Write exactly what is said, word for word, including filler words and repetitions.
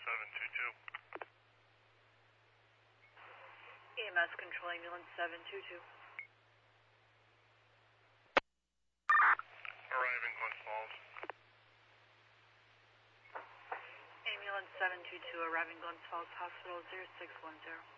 seven two two. E M S control ambulance seven two two. Arriving Glens Falls. Ambulance seven two two arriving Glens Falls Hospital zero six one zero.